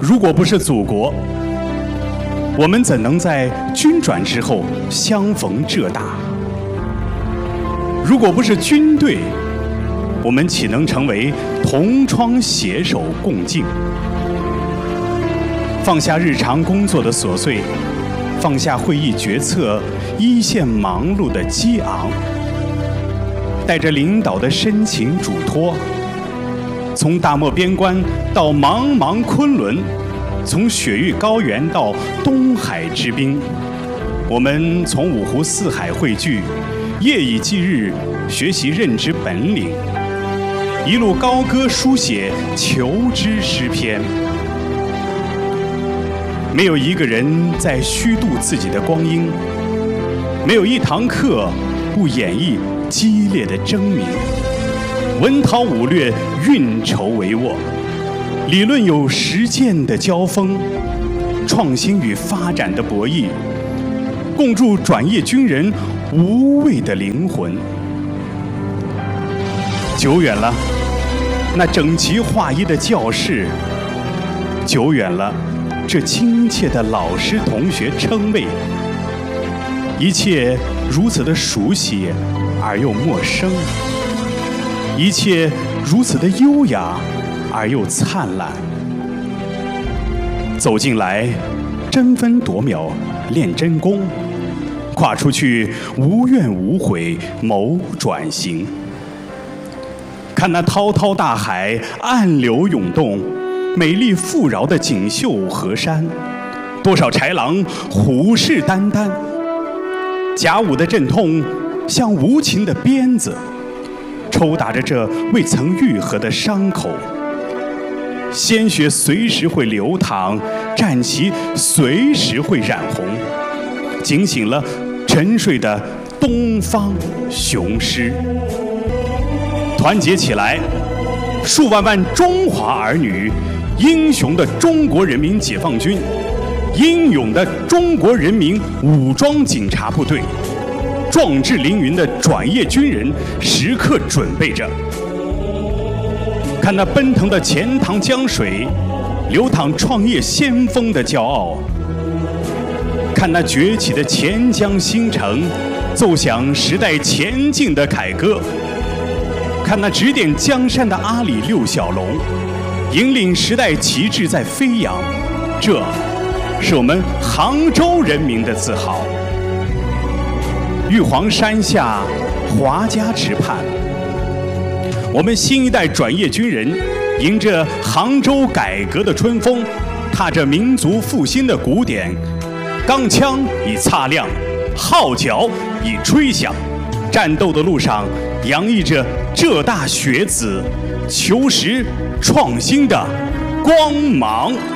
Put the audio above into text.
如果不是祖国，我们怎能在军转之后相逢浙大？如果不是军队，我们岂能成为同窗携手共进？放下日常工作的琐碎，放下会议决策一线忙碌的激昂，带着领导的深情嘱托，从大漠边关到茫茫昆仑，从雪域高原到东海之滨，我们从五湖四海汇聚，夜以继日学习任职本领，一路高歌书写求知诗篇。没有一个人在虚度自己的光阴，没有一堂课不演绎激烈的争鸣。文韬武略，运筹帷幄，理论有实践的交锋，创新与发展的博弈，共筑转业军人无畏的灵魂。久远了，那整齐划一的教室；久远了，这亲切的老师同学称谓。一切如此的熟悉而又陌生，一切如此的优雅而又灿烂。走进来，争分夺秒练真功，跨出去无怨无悔谋转型。看那滔滔大海，暗流涌动，美丽富饶的锦绣河山，多少豺狼虎视眈眈。甲午的阵痛像无情的鞭子，抽打着这未曾愈合的伤口。鲜血随时会流淌，战旗随时会染红，警醒了沉睡的东方雄狮。团结起来，数万万中华儿女，英雄的中国人民解放军，英勇的中国人民武装警察部队，壮志凌云的转业军人，时刻准备着。看那奔腾的钱塘江水，流淌创业先锋的骄傲；看那崛起的钱江新城，奏响时代前进的凯歌；看那指点江山的阿里六小龙，引领时代旗帜在飞扬。这是我们杭州人民的自豪。玉皇山下，华家池畔，我们新一代转业军人，迎着杭州改革的春风，踏着民族复兴的鼓点，钢枪已擦亮，号角已吹响，战斗的路上洋溢着浙大学子求实创新的光芒。